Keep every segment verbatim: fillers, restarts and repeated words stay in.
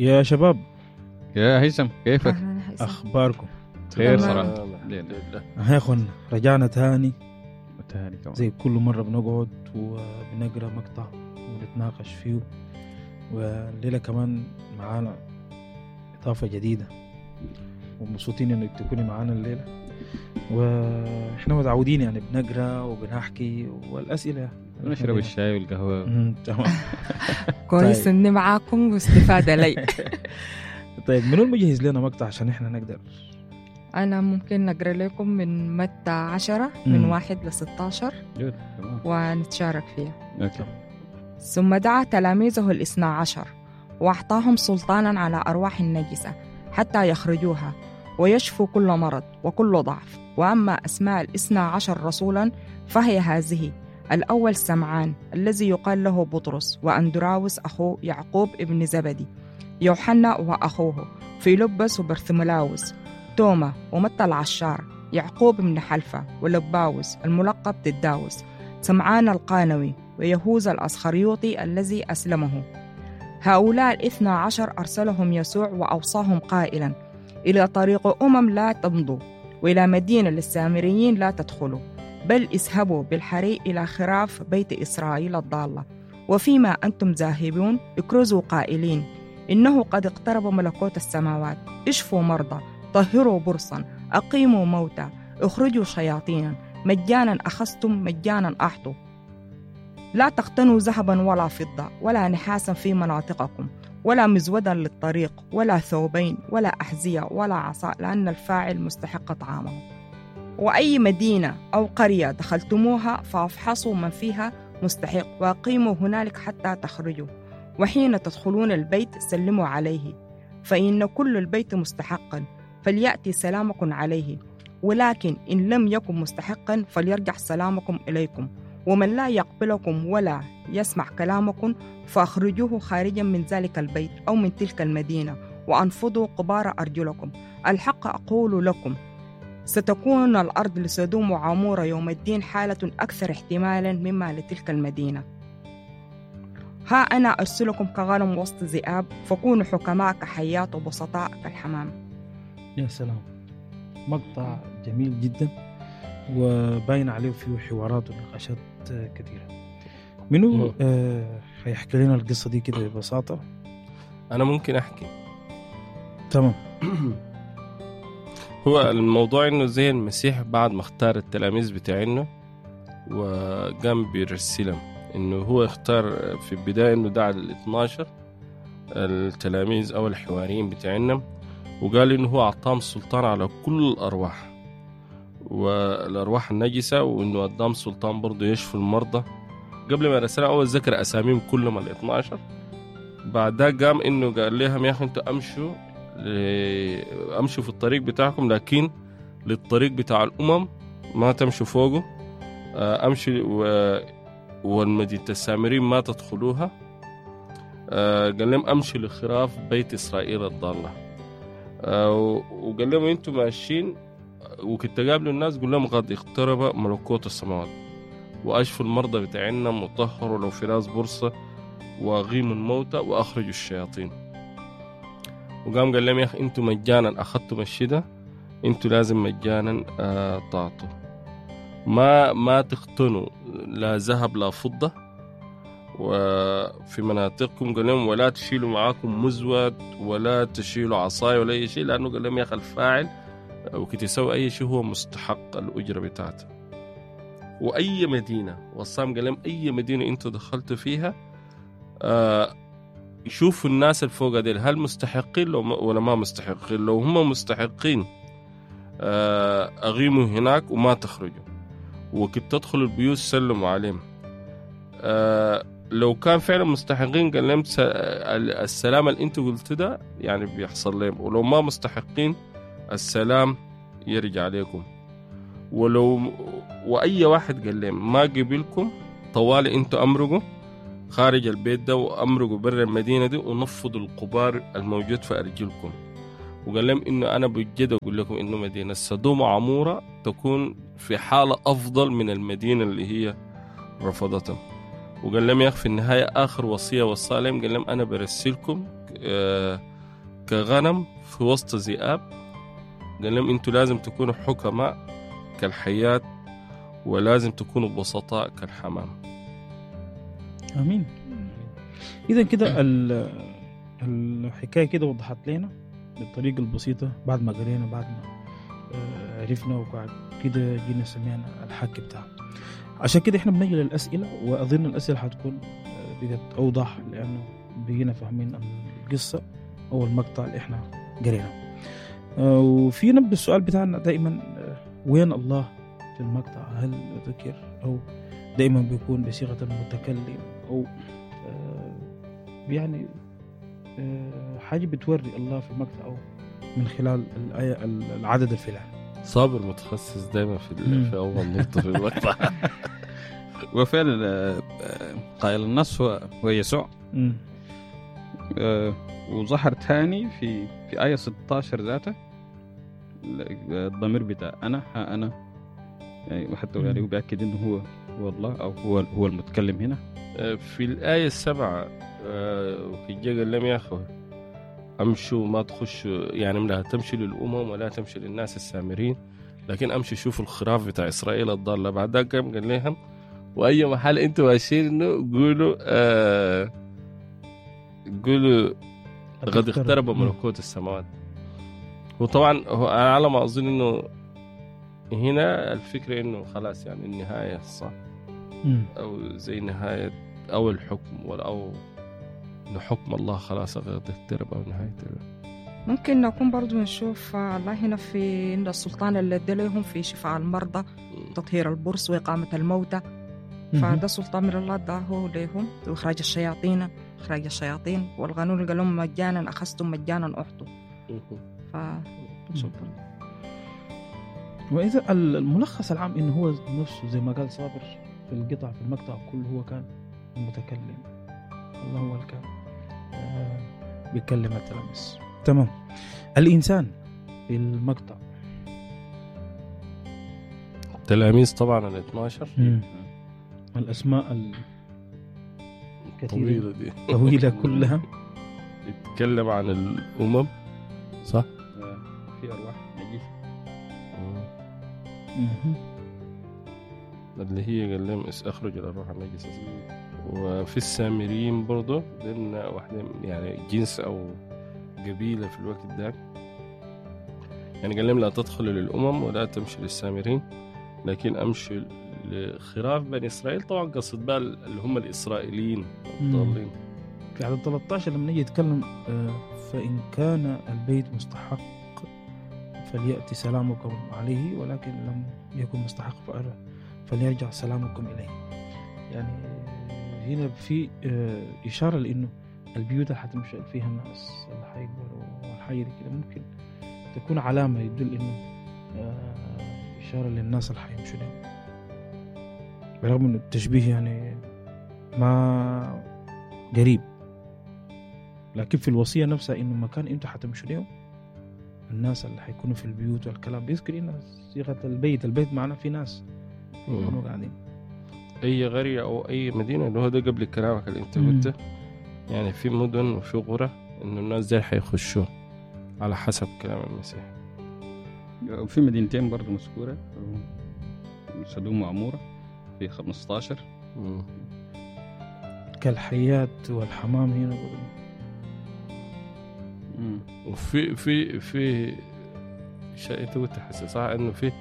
يا شباب، يا هيثم كيفك؟ أخباركم؟ خير صراحة. ها يا أخوانا، رجعنا تاني وتاني كمان زي كل مرة بنقعد وبنقرأ مقطع ونتناقش فيه، والليلة كمان معانا إضافة جديدة ومبسوطين إنك تكوني معانا الليلة. وإحنا متعودين يعني بنقرأ وبنحكي والأسئلة نشرب الشاي والقهوة. تمام. كويس إني معاكم واستفادة لي. طيب منو المجهز لنا مقطع عشان إحنا نقدر؟ أنا ممكن نقرأ لكم من متى عشرة من واحد لستة عشر ونتشارك فيها. أوكي. ثم دعا تلاميذه الاثنى عشر وأعطاهم سلطانا على أرواح النجسة حتى يخرجوها ويشفوا كل مرض وكل ضعف. وأما أسماء الاثنى عشر رسولا فهي هذه: الأول سمعان الذي يقال له بطرس، وأندراوس أخوه يعقوب ابن زبدي، يوحنا وأخوه، فيلبس وبرثملاوس، توما ومتى العشار، يعقوب بن حلفة، ولباوس الملقب تداوس، سمعان القانوي، ويهوذا الأسخريوطي الذي أسلمه. هؤلاء الاثنى عشر أرسلهم يسوع وأوصاهم قائلا: إلى طريق أمم لا تمضوا، وإلى مدينة للسامريين لا تدخلوا، بل اذهبوا بالحري إلى خراف بيت إسرائيل الضالة. وفيما أنتم ذاهبون اكرزوا قائلين: إنه قد اقترب ملكوت السماوات. اشفوا مرضى، طهروا برصا، أقيموا موتى، اخرجوا شياطينا، مجانا أخذتم مجانا أعطوا. لا تقتنوا ذهبا ولا فضة ولا نحاسا في مناطقكم، ولا مزودا للطريق، ولا ثوبين، ولا أحذية، ولا عصا، لأن الفاعل مستحق طعامه. وأي مدينة أو قرية دخلتموها فافحصوا من فيها مستحق، وأقيموا هنالك حتى تخرجوا. وحين تدخلون البيت سلموا عليه، فإن كل البيت مستحقا فليأتي سلامكم عليه، ولكن إن لم يكن مستحقا فليرجع سلامكم إليكم. ومن لا يقبلكم ولا يسمع كلامكم فأخرجوه خارجا من ذلك البيت أو من تلك المدينة، وأنفضوا قبار أرجلكم. الحق أقول لكم، ستكون الأرض لسدوم وعمورة يوم الدين حالة أكثر احتمالا مما لتلك المدينة. ها أنا أرسلكم كغنم وسط ذئاب، فكونوا حكماء كحيات وبسطاء كالحمام. يا سلام، مقطع جميل جدا وباين عليه فيه حوارات ونقاشات كثيرة. منو آه هيحكي لنا القصة دي كده ببساطة؟ أنا ممكن أحكي. تمام. هو الموضوع إنه زي المسيح بعد ما اختار التلاميذ بتاعينه وقام بيرسلهم، إنه هو اختار في البداية إنه دعا الاثناشر التلاميذ أو الحواريين بتاعينهم، وقال إنه هو أعطاهم السلطان على كل الأرواح والأرواح النجسة، وإنه قدام سلطان برضو يشفوا المرضى. قبل ما رسل أول ذكر أساميهم كلهم الاثناشر. بعدها قام إنه قال لهم: يا أخي أنتوا أمشوا أمشوا في الطريق بتاعكم، لكن للطريق بتاع الأمم ما تمشوا فوقه، أمشوا والمدينة السامرين ما تدخلوها. قال لهم: أمشوا لخراف بيت إسرائيل الضالة. وقال لهم: أنتوا ماشيين وكنت قابلوا الناس قل لهم: قد اقترب ملكوت السماوات، وأشفوا المرضى بتاعنا، وطهروا لو في راس برصة، وأغيموا الموتى، وأخرجوا الشياطين. وقام قال لهم: يا أخي أنتوا مجانا أخذتم الشدة، أنتوا لازم مجانا آه تعطوا، ما ما تختنوا لا ذهب لا فضة وفي مناطقكم. قال لهم: ولا تشيلوا معاكم مزود، ولا تشيلوا عصاي ولا أي شيء، لأنه قال لهم: يا أخي الفاعل وكنت يسوي أي شيء هو مستحق الأجرة بتاعته. وأي مدينة والصام قال لهم: أي مدينة أنتوا دخلتوا فيها آه يشوفوا الناس الفوق ديل هل مستحقين ولا ما مستحقين. لو هم مستحقين آه أغيموا هناك وما تخرجوا، وكنت تدخلوا البيوت سلموا عليهم. آه لو كان فعلا مستحقين قال لهم السلام اللي أنتوا قلتوا ده يعني بيحصل لهم، ولو ما مستحقين السلام يرجع عليكم. ولو وأي واحد قال لهم ما قبلكم طوالي أنتوا أمرقوا خارج البيت ده، وأمرقوا برا المدينة دي، ونفضوا القبار الموجود في أرجلكم. وقال لهم إنه أنا بجد أقول لكم إنه مدينة سدوم وعمورة تكون في حالة أفضل من المدينة اللي هي رفضتهم. وقال لهم يا أخي في النهاية آخر وصية وصى لهم، قال لهم أنا برسلكم آه كغنم في وسط ذئاب، قال لهم أنتوا لازم تكونوا حكماء كالحيات ولازم تكونوا بسطاء كالحمام. امين. اذا كده الحكايه كده وضحت لنا بالطريقه البسيطه بعد ما قرينا، بعد ما عرفنا وبعد كده جينا سمعنا الحكي بتاعه. عشان كده احنا بنجي للاسئله، واظن الاسئله حتكون بقت اوضح لانه بقينا فاهمين القصه او المقطع اللي احنا قريناه. وفي نبدا السؤال بتاعنا دائما، وين الله في المقطع؟ هل ذكر او دائما بيكون بصيغه المتكلم او يعني حاجه بتوري الله في المقطع او من خلال الايه العدد الفلاني؟ صابر متخصص دايما في في اول نقطه في المقطع. وفعلا قائل النص هو هو يسوع. وظهر ثاني في في آية ستة عشر ذاته الضمير بتاع أنا ها أنا، يعني وحتى يعني بيأكد إنه هو هو الله أو هو هو المتكلم هنا. في الآية السبعة في جيل لم يأخذ أمشوا ما تخشوا، يعني منها تمشي للأمم ولا تمشي للناس السامرين، لكن أمشي شوفوا الخراف بتاع إسرائيل الضالة. بعد ذلك قال لهم وأي محل أنتوا ماشيين قولوا آه قولوا قد اقترب ملكوت السماوات. وطبعا هو على ما أظن إنه هنا الفكرة إنه خلاص يعني النهاية صح أو زي نهاية أو الحكم ولا أو إنه حكم الله خلاص قد اقترب أو نهايته. ممكن نكون برضو نشوف الله هنا في إن السلطان اللي ادى لهم في شفاء المرضى، تطهير البرص وإقامة الموتى، فده سلطان من الله اداه لهم، وإخراج الشياطين إخراج الشياطين والقانون اللي قال لهم مجانا أخذتم مجانا أعطوا. فنشوف وإذا الملخص العام إنه هو نفسه زي ما قال صابر في القطع في المقطع كله هو كان المتكلم، الله هو اللي كان آه بيكلم التلاميذ. تمام. الإنسان في المقطع التلاميذ طبعا ال اثناشر الأسماء الطويلة دي طويلة كلها يتكلم عن الأمم صح؟ في أرواح نجيسة اللي هي قال لهم أخرج الأرواح النجسة. وفي السامريين برضو لأن واحدة يعني جنس أو قبيلة في الوقت ده، يعني قال لهم لا تدخلوا للأمم ولا تمشي للسامرين لكن أمشي لخراف بني إسرائيل. طبعا قصد بقى اللي هم الإسرائيليين الضالين. في عدد ثلاثة عشر لما نيجي يتكلم فإن كان البيت مستحق فليأتي سلامكم عليه ولكن لم يكن مستحق فليرجع سلامكم إليه. يعني هنا في إشارة لأنه البيوت اللي حتمشي فيها الناس اللي حيقبلوا والحاجة دي كده ممكن تكون علامة يدل إنه إشارة للناس اللي حيمشوا لهم، برغم إنه التشبيه يعني ما قريب، لكن في الوصية نفسها إنه مكان أنتوا حتمشوا لهم الناس اللي حيكونوا في البيوت والكلام بيذكر إنه صيغة البيت. البيت معنا في ناس يكونوا قاعدين. أي قرية أو أي مدينة اللي هو ده قبل كلامك اللي أنت قلته، يعني في مدن وفي قرى إنه الناس دي حيخشوا على حسب كلام المسيح. وفي مدينتين برضو مذكورة سدوم وعمورة في خمسة عشر كالحيات والحمام هنا. وفي في في شيء انت قلت حسي صح انه في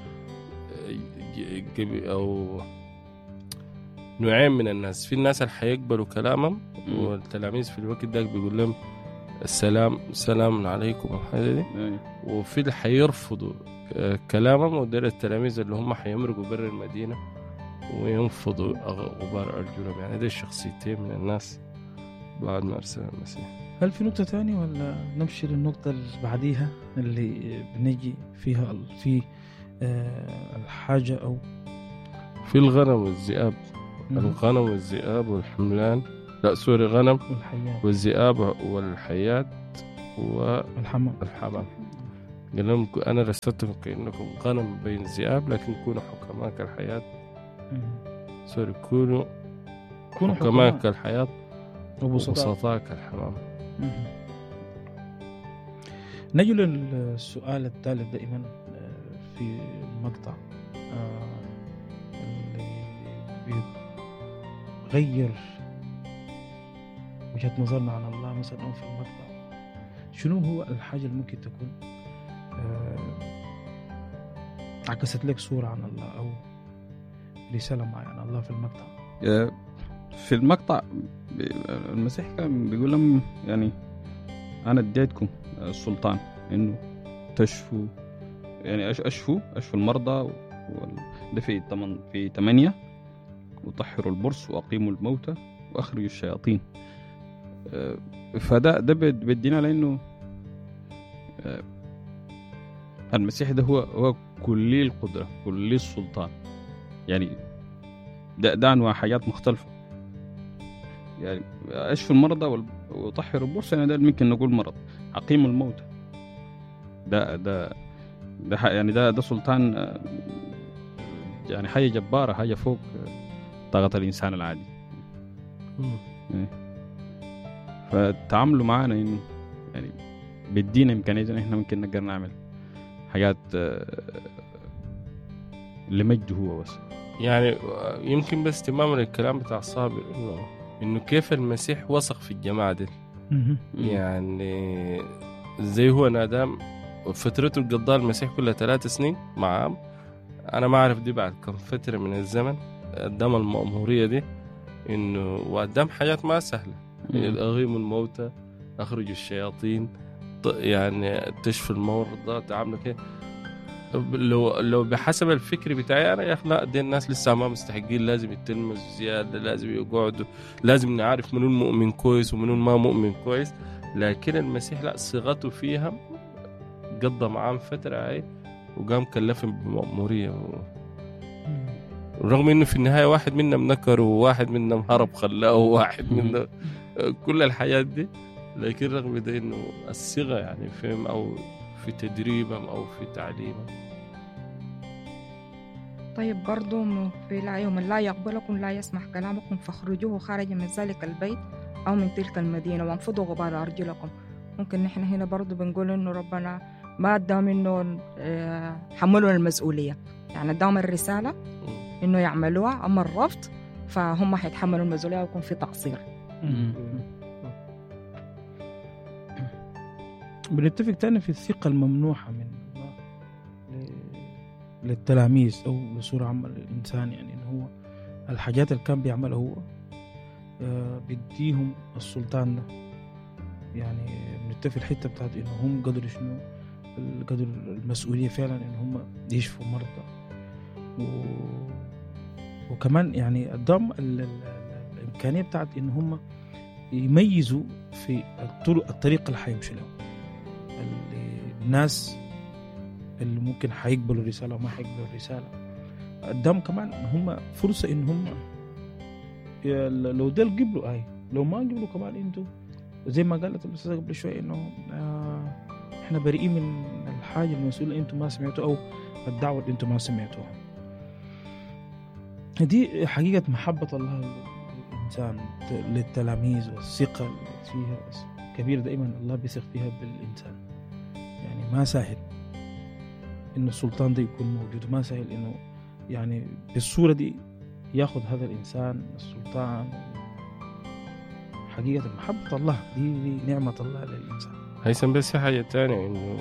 او نوعين من الناس. في الناس اللي حيقبلوا كلامهم والتلاميذ في الوقت ده بيقول لهم السلام سلام عليكم الحاجة دي، وفي اللي حيرفضوا كلامهم ودول التلاميذ اللي هم حيمرقوا بر المدينة وينفضوا غبار أرجلهم. يعني دي الشخصيتين من الناس بعد ما أرسل المسيح. هل في نقطة تانية ولا نمشي للنقطة اللي بعديها اللي بنجي فيها في آه الحاجة أو في الغنم والذئاب؟ الغنم والذئاب والحملان لا سوري غنم والحيات والذئاب والحيات والحمام الحمام. قال لهم أنا رسلتكم كأنكم غنم بين الذئاب لكن كونوا حكماء كالحياة. سوري كونوا حكماء كالحياة وبسطاء كالحمام. نجي للسؤال الثالث دائما في المقطع اللي بيغير وجهة نظرنا عن الله مثلا أو في المقطع، شنو هو الحاجة اللي ممكن تكون عكست لك صورة عن الله أو رسالة معينة عن الله في المقطع؟ في المقطع المسيح كان بيقول لهم يعني أنا اديتكم السلطان إنه تشفوا، يعني أشفوا أشفوا المرضى، ده في تمن في ثمانية، وطهروا البرص وأقيموا الموتى وأخرجوا الشياطين. فده ده بدينا لأنه المسيح ده هو هو كلي القدرة كلي السلطان، يعني ده ده أنواع حاجات مختلفة. يعني أشفوا المرضى وطهروا البرص، يعني ده ممكن نقول مرض. أقيموا الموتى، ده ده ده يعني ده ده سلطان، يعني حاجة جبارة، حاجة فوق طاقة الإنسان العادي. فتعاملوا معنا إنه يعني بدينا إمكانية إن إحنا ممكن نقدر نعمل حاجات لمجده هو بس. يعني يمكن بس تماما الكلام بتاع صابر إنه إنه كيف المسيح وثق في الجماعة دي. يعني زي هو نادم فترته القضاء المسيح كلها ثلاث سنين معاه، أنا ما أعرف دي بعد كم فترة من الزمن قدام المأمورية دي، إنه وقدام حاجات ما سهلة، أقيموا الموتى، أخرجوا الشياطين، يعني تشفي المرضى، تعاملوا كده. لو لو بحسب الفكر بتاعي أنا يا أخي لا، دي الناس لسه ما مستحقين، لازم يتلمسوا زيادة، لازم يقعدوا، لازم نعرف منو المؤمن كويس ومنو ما مؤمن كويس. لكن المسيح لا، صيغته فيها قضى معاهم فترة هاي وقام كلفهم بمأمورية و... رغم إنه في النهاية واحد منا منكر وواحد منا مهرب خلاه وواحد منا كل الحياة دي، لكن رغم ده إنه الصيغة يعني فهم أو في تدريبهم أو في تعليمهم. طيب برضو في لا يوم لا يقبلكم لا يسمح كلامكم فاخرجوه خارج من ذلك البيت أو من تلك المدينة وانفضوا غبار أرجلكم. ممكن نحن هنا برضو بنقول إنه ربنا ما ادام إنه حملوا المسؤولية، يعني ادام الرسالة إنه يعملوها، أما الرفض فهم حيتحملوا المسؤولية ويكون في تقصير. بنتفق تاني في الثقة الممنوحة من الله للتلاميذ أو لصورة عامة للإنسان، يعني إنه هو الحاجات اللي كان بيعملها هو بيديهم السلطان ده. يعني بنتفق الحتة بتاعت إنه هم قدروا شنو، قدروا المسؤولية فعلا إن هم يشفوا مرضى، و... وكمان يعني قدام الإمكانية بتاعت إن هم يميزوا في الطرق الطريق اللي حيمشي لهم الناس اللي ممكن حيقبلوا الرسالة وما حيقبلوا الرسالة. قدام كمان هم فرصة إن هم لو دل قبلوا أي لو ما قبلوا كمان انتوا زي ما قالت الأستاذة قبل شوي إنه آه إحنا بريئين من الحاجة المسؤولة أنتوا ما سمعتوا أو الدعوة اللي أنتوا ما سمعتوها. دي حقيقة محبة الله للإنسان للتلاميذ والثقة فيها كبير، دائما الله بيثق فيها بالإنسان. يعني ما سهل إنه السلطان ده يكون موجود، ما سهل إنه يعني بالصورة دي ياخذ هذا الإنسان السلطان. حقيقة محبة الله دي, دي نعمة الله للإنسان. هيثم بس حاجة تانية إنه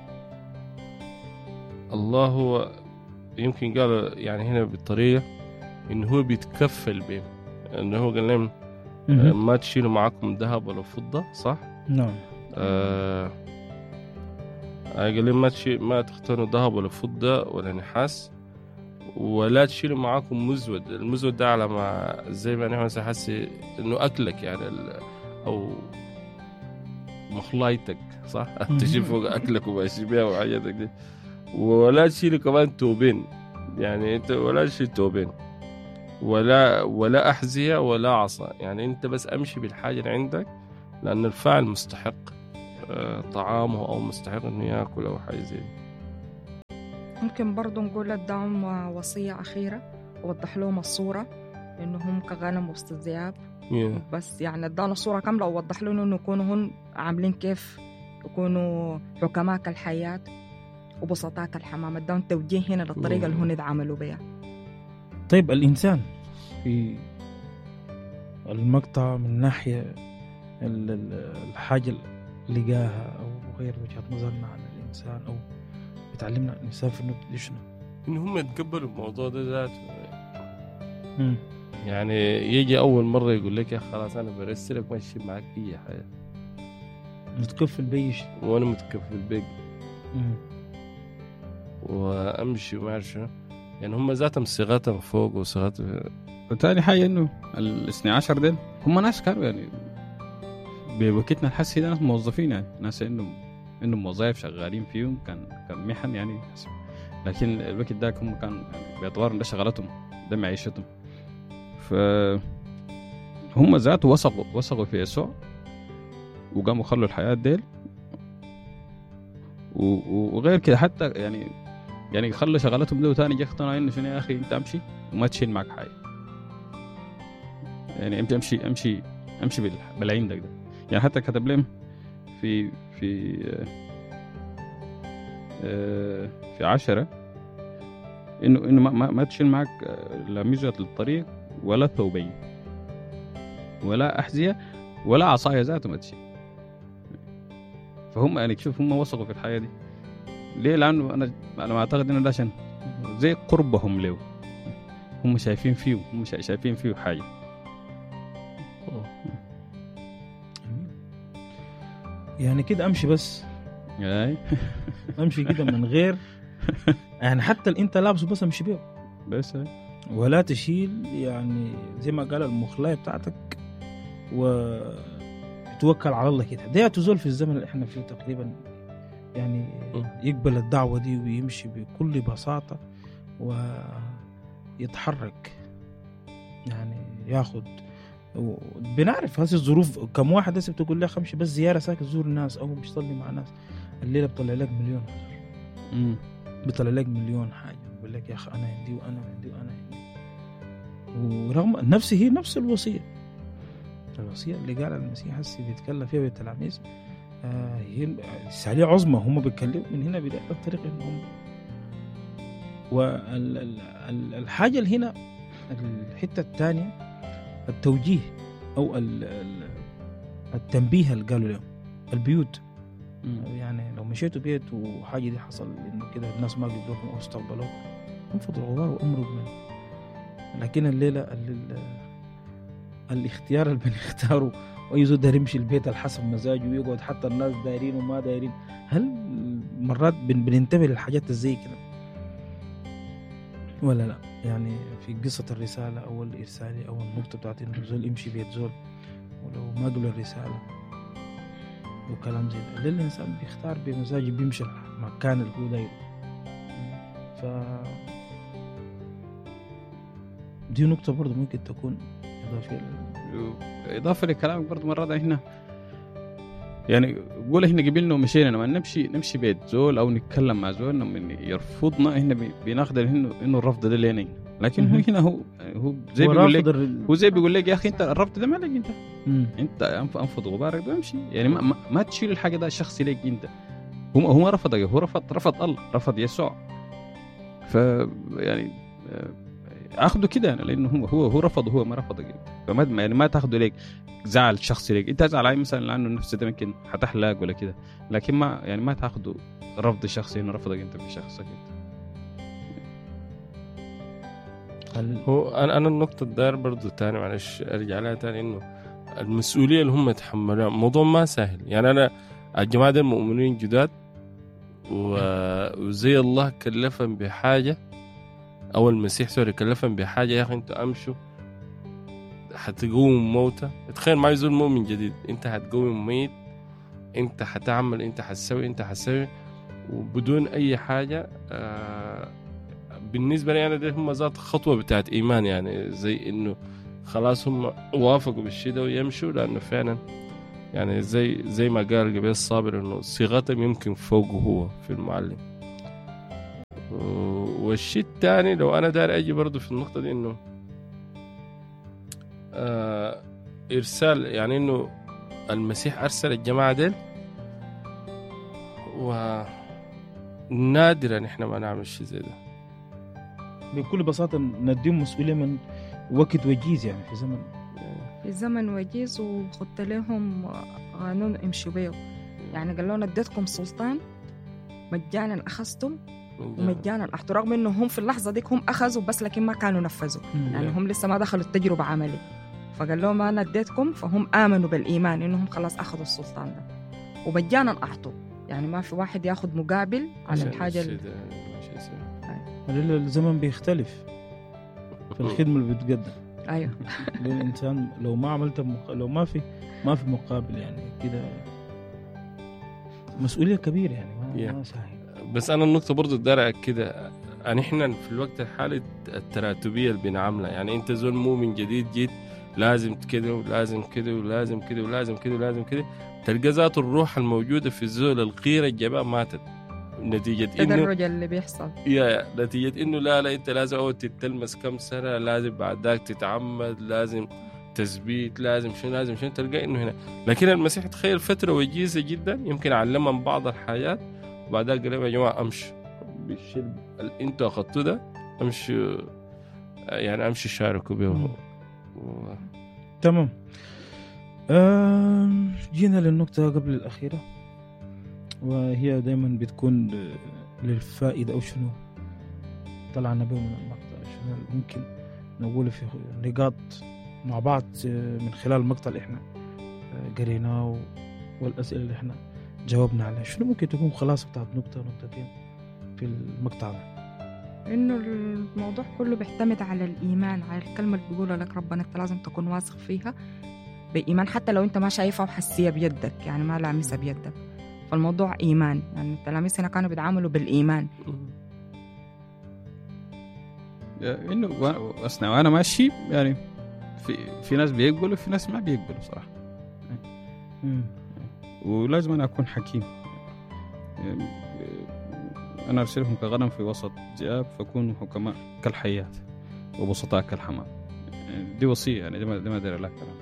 الله هو يمكن قال يعني هنا بالطريقة إنه هو بيتكفل بهم، إنه هو قال لهم ما تشيلوا معكم ذهب ولا فضة، صح؟ نعم. آه قال لهم ما تشيل ما تختاروا ذهب ولا فضة ولا نحاس، ولا تشيلوا معاكم مزود. المزود ده على ما زي ما نحن حاسس إنه أكلك يعني أو مخلايتك، صح؟ تشيل فوق أكلك وباشبيها وحاجاتك دي. ولا تشيلوا كمان توبين، يعني أنت ولا تشيل توبين ولا ولا أحذية ولا عصا، يعني أنت بس أمشي بالحاجة اللي عندك، لأن الفاعل مستحق طعامه أو مستحق إنه يأكل أو حاجة زي. ممكن برضو نقول ادعهم وصية أخيرة، ووضح لهم الصورة إنهم كغنم وسط الذئاب. yeah. بس يعني ادانا الصورة كاملة ووضح لهم إنه يكونوا هن عاملين كيف يكونوا حكماء كالحياة وبسطاء كالحمام. ادهم توجيه هنا للطريقة اللي هن عملوا بها. طيب الإنسان في المقطع من ناحية الحاجة اللي لقاها أو غير وجهة نظرنا عن الإنسان أو بتعلمنا عن الإنسان في النقطة شنو؟ إن هم يتقبلوا الموضوع ده ذاته. مم. يعني يجي أول مرة يقول لك يا خلاص أنا برسلك ماشي معك أي حاجة، متكفل بيش وأنا متكفل بيك وأمشي وما أعرف شنو. يعني هم ذاتهم صيغتهم فوق وصيغتهم. وتاني حاجة إنه الاثني عشر دين هم ناس كانوا يعني بوقتنا الحسي ده ناس موظفين، يعني ناس إنه إنه موظف شغالين فيهم كان كان محن يعني، لكن الوقت ده هم كانوا يعني بيعتبروا ده شغلتهم ده معيشتهم. فهم ذاته وثقوا وثقوا في يسوع وقاموا خلوا الحياة ديل. وغير كده حتى يعني يعني خلوا شغلتهم ده وتاني جا اقتنعوا إنه شنو يا أخي أنت أمشي وما تشيل معك حاجة، يعني أمشي أمشي أمشي أمشي بالعين ده, ده يعني حتى كتب لهم في في آه في عشرة إنه إنه ما ما تشيل معك لا ميزة للطريق ولا ثوبين ولا أحذية ولا عصاية ذاته ما تشيل. فهم يعني شوف هم وثقوا في الحياة دي ليه؟ لأنه أنا أنا أعتقد إنه ده عشان زي قربهم له، هم شايفين فيه هم شايفين فيه حاجة. يعني كده أمشي بس أي أمشي كده من غير يعني حتى اللي أنت لابسه بس أمشي بيه بس ولا تشيل يعني زي ما قال المخلاية بتاعتك وتوكل على الله كده. ده تزول في الزمن اللي احنا فيه تقريبا، يعني يقبل الدعوة دي ويمشي بكل بساطة ويتحرك، يعني ياخد. بنعرف هذه الظروف كم واحد هسه بتقول لي خمشي بس زيارة ساكت زور الناس أو مش صلي مع ناس، الليلة بطلع لك مليون حجر، بطلع لك مليون حاجة، بقول لك يا أخي أنا عندي وأنا عندي وأنا عندي. ورغم نفسه هي نفس الوصية الوصية اللي قال المسيح هسه بيتكلم فيها بالتلاميذ، آه هي السالية عظمى هم بيتكلموا من هنا بداية الطريق إنهم. والحاجة اللي هنا الحتة الثانية التوجيه أو التنبيه اللي قالوا لهم البيوت. يعني لو مشيتوا بيت وحاجة دي حصل إنه كده الناس ما قبلوكم أو استقبلوكم انفضوا الغبار وأمروا منه. لكن الليلة الاختيار اللي بنختاره وأي زود داير يمشي البيت على حسب مزاجه ويقعد حتى الناس دايرين وما دايرين. هل مرات بننتبه للحاجات زي كده ولا لا؟ يعني في قصة الرسالة أو الإرسالة أو النقطة بتاعت إنه زول يمشي بيت زول ولو ما قبل الرسالة وكلام زي ده، ليه الإنسان بيختار بمزاجه بيمشي المكان اللي هو دايره؟ ف دي نقطة برضو ممكن تكون إضافية إضافة لكلامك برضو مرات إحنا يعني قول إحنا قبلنا ومشينا لما نمشي نمشي بيت زول أو نتكلم مع زول لما يرفضنا إحنا بناخذ إنه إنه الرفض ده لينا، لكن هو هنا هو هو زي بيقول لك ال... هو زي بيقول لك يا أخي أنت الرفض ده ما لك أنت مم. أنت أنفض غبارك وامشي، يعني ما, ما, ما تشيل الحاجة ده شخصي لك أنت. هو هو رفضك، هو رفض رفض الله رفض يسوع. ف يعني أخذه كده لأنه هو هو هو رفض هو ما رفضك، فما يعني ما تأخذه لك زعل شخصي لك. أنت زعل عليه مثلا لأنه نفسه ده ممكن هتحلق ولا كده، لكن ما يعني ما تأخذه رفض شخصي إنه رفضك أنت في شخصك أنت. هو أنا أنا النقطة الدار برضو تاني معلش أرجع لها تاني إنه المسؤولية اللي هم يتحملوها موضوع ما سهل. يعني أنا الجماعة دي المؤمنين جداد وزي الله كلفهم بحاجة أو المسيح سوري كلفهم بحاجة، يا أخي أنتوا أمشوا حتقوم موتى. تخيل معي زول مؤمن جديد، أنت هتقوم ميت، أنت هتعمل، أنت هتسوي، أنت هتسوي وبدون أي حاجة. آه بالنسبة لي أنا ده هم ذات خطوة بتاعت إيمان، يعني زي إنه خلاص هم وافقوا بالشيء ده ويمشوا، لأنه فعلا يعني زي زي ما قال قبل الصابر إنه صيغتهم يمكن فوقه هو في المعلم. والشيء الثاني لو أنا دار أجي برضو في النقطة دي إنه آه إرسال، يعني إنه المسيح أرسل الجماعة ديل ونادرا إحنا ما نعمل شيء زي ده. بكل بساطة نديهم مسؤولية من وقت وجيز، يعني في زمن في زمن وجيز، وخدت لهم قانون امشوا بيه. يعني قال لهم اديتكم سلطان مجانا أخذتم ومجانا أحطوا، رغم إنه هم في اللحظة ديك هم أخذوا بس لكن ما كانوا نفذوا. يعني هم لسه ما دخلوا التجربة عملي، فقال لهم أنا اديتكم، فهم آمنوا بالإيمان إنهم خلاص أخذوا السلطان ده ومجانا أحطوا. يعني ما في واحد ياخد مقابل على الحاجة اللي الزمن بيختلف في الخدمة اللي بتقدم. أيوه الإنسان لو ما عملت مق... لو ما في ما في مقابل، يعني كده مسؤولية كبيرة، يعني ما, yeah. ما سهل. بس أنا النقطة برضو دارع كده، يعني إحنا في الوقت الحالي التراتبية اللي بنعملها، يعني أنت زول مؤمن جديد جيت لازم كده ولازم كده ولازم كده ولازم كده ولازم كده، تلقى ذات الروح الموجودة في الزول الغيرة الجباء ماتت نتيجة إنه التدرج اللي بيحصل، يا نتيجة إنه لا لا أنت لازم أول تتلمس كم سنة، لازم بعد ذاك تتعمد، لازم تثبيت، لازم شنو لازم شنو، تلقى إنه هنا. لكن المسيح تخيل فترة وجيزة جدا، يمكن علمهم بعض الحاجات وبعد ذاك قال لهم يا جماعة أمشوا بالشيء اللي أنتوا أخذتوه ده، أمشوا يعني أمشي شاركوا به. و... تمام. آه جينا للنقطة قبل الأخيرة، وهي دائما بتكون للفائدة أو شنو طلعنا به من المقطع، شنو ممكن نقول في نقاط مع بعض من خلال المقطع اللي احنا قريناه والأسئلة اللي احنا جاوبنا عليها. شنو ممكن تكون خلاصة بتاعت نقطة نقطتين في المقطع ده؟ إنه الموضوع كله بيعتمد على الإيمان، على الكلمة اللي بيقولها لك ربنا، أنت لازم تكون واثق فيها بإيمان حتى لو أنت ما شايفها وحسية بيدك، يعني ما لامسها بيدك. فالموضوع إيمان، يعني التلاميذ هنا كانوا بيتعاملوا بالإيمان. إنه أصلا وأنا ماشي يعني في في ناس بيقبلوا في ناس ما بيقبلوا صراحة. ولازم أنا أكون حكيم. أنا أرسلهم كغنم في وسط ذئاب، فكونوا حكماء كالحيات وبسطاء كالحمام. دي وصية، يعني دي ما دي ما دير لك كلام.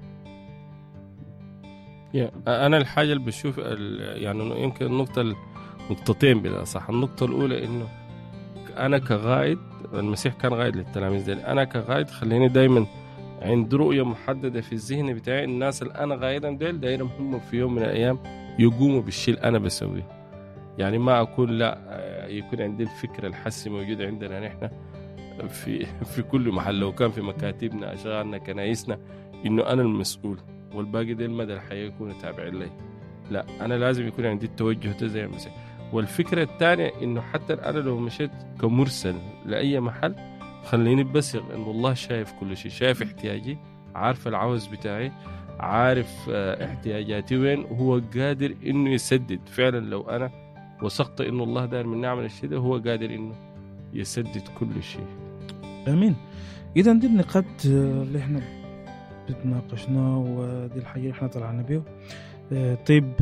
يا أنا الحاجة اللي بشوف يعني يمكن النقطة نقطتين بلا صح. النقطة الأولى إنه أنا كغايد، المسيح كان غايد للتلاميذ دي، أنا كغايد خليني دايما عند رؤية محددة في الذهن بتاعي. الناس اللي أنا غايدهم ديل دايرهم هم في يوم من الأيام يقوموا بالشيء اللي أنا بسويه. يعني ما أكون لا يكون عندي الفكرة الحسي موجودة عندنا نحن في في كل محل، لو كان في مكاتبنا أشغالنا كنايسنا، إنه أنا المسؤول والباقي ديل مدى الحياة يكونوا تابعين لي. لا، أنا لازم يكون عندي التوجه ده زي المسيح. والفكرة الثانية إنه حتى أنا لو مشيت كمرسل لأي محل، خليني بثق إنه الله شايف كل شيء، شايف احتياجي، عارف العوز بتاعي، عارف احتياجاتي وين، وهو قادر إنه يسدد. فعلا لو أنا وثقت إنه الله داير من نعمل الشيء ده، هو قادر إنه يسدد كل شيء. آمين. إذا دي النقاط اللي إحنا بتناقشنا ودي الحاجة اللي إحنا طلعنا بيه. طيب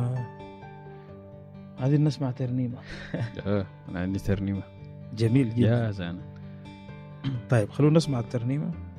عادي نسمع ترنيمة. اه أنا عندي ترنيمة. جميل جدا يا زانا. طيب خلونا نسمع الترنيمة.